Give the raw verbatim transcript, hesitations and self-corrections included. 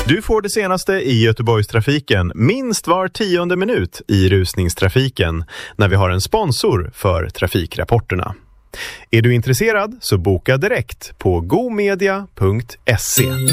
Du får det senaste i Göteborgstrafiken minst var tionde minut i rusningstrafiken när vi har en sponsor för trafikrapporterna. Är du intresserad så boka direkt på gomedia punkt se.